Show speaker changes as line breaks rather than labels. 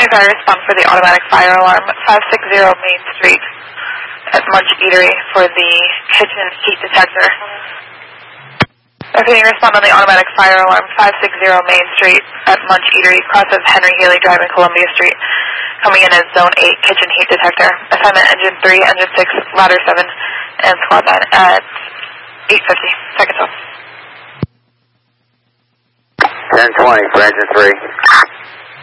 Fire, respond for the automatic fire alarm, 560 Main Street at Munch Eatery for the kitchen heat detector. Repeating, respond on the automatic fire alarm, 560 Main Street at Munch Eatery, cross of Henry Haley Drive and Columbia Street. Coming in as Zone 8 kitchen heat detector. Assignment Engine 3, Engine 6, Ladder 7, and Squad 9 at 8:50. Seconds off.
10:20 for Engine 3.